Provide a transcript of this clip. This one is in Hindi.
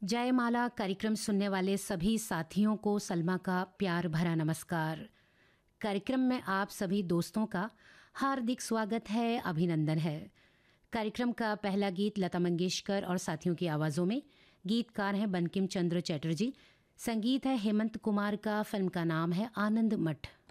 जयमाला कार्यक्रम सुनने वाले सभी साथियों को सलमा का प्यार भरा नमस्कार। कार्यक्रम में आप सभी दोस्तों का हार्दिक स्वागत है, अभिनंदन है। कार्यक्रम का पहला गीत लता मंगेशकर और साथियों की आवाज़ों में। गीतकार हैं बंकिम चंद्र चटर्जी, संगीत है हेमंत कुमार का, फिल्म का नाम है आनंद मठ।